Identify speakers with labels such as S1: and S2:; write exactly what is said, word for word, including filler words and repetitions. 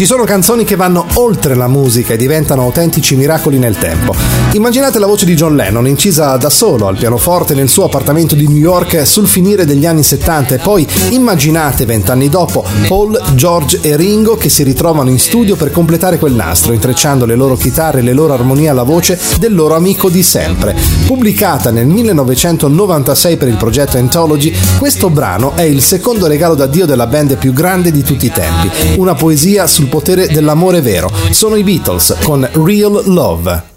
S1: Ci sono canzoni che vanno oltre la musica e diventano autentici miracoli nel tempo. Immaginate la voce di John Lennon incisa da solo al pianoforte nel suo appartamento di New York sul finire degli anni settanta, e poi immaginate vent'anni dopo Paul, George e Ringo che si ritrovano in studio per completare quel nastro, intrecciando le loro chitarre e le loro armonie alla voce del loro amico di sempre. Pubblicata nel millenovecentonovantasei per il progetto Anthology, questo brano è il secondo regalo d'addio della band più grande di tutti i tempi, una poesia sul potere dell'amore vero. Sono i Beatles con Real Love.